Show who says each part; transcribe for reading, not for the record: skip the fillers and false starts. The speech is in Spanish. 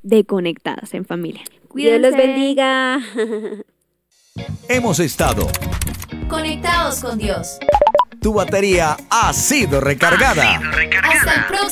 Speaker 1: de Conectadas en Familia.
Speaker 2: Dios los bendiga.
Speaker 3: Hemos estado
Speaker 4: Conectados con Dios.
Speaker 3: Tu batería ha sido recargada.
Speaker 4: Hasta el próximo